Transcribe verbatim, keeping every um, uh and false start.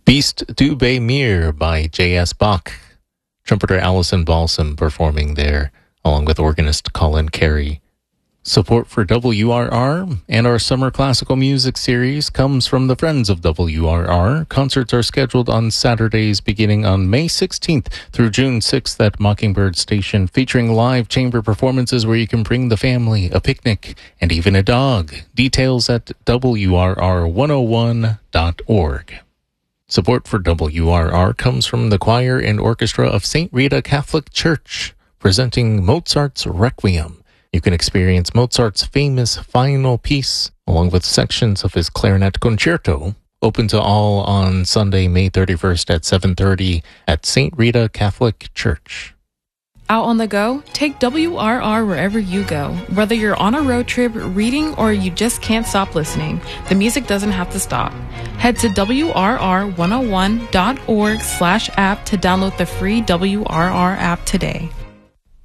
Beast du Bay Mir by J S. Bach. Trumpeter Allison Balsam performing there, along with organist Colin Carey. Support for W R R and our Summer Classical Music series comes from the Friends of W R R. Concerts are scheduled on Saturdays beginning on May sixteenth through June sixth at Mockingbird Station, featuring live chamber performances where you can bring the family, a picnic, and even a dog. Details at W R R one oh one dot org. Support for W R R comes from the choir and orchestra of Saint Rita Catholic Church, presenting Mozart's Requiem. You can experience Mozart's famous final piece, along with sections of his clarinet concerto, open to all on Sunday, May thirty-first at seven thirty at Saint Rita Catholic Church. Out on the go? Take W R R wherever you go. Whether you're on a road trip, reading, or you just can't stop listening, the music doesn't have to stop. Head to W R R one oh one dot org slash app to download the free W R R app today.